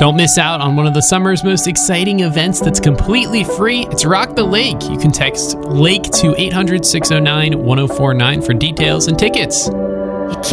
Don't miss out on one of the summer's most exciting events that's completely free. It's Rock the Lake. You can text LAKE to 800-609-1049 for details and tickets.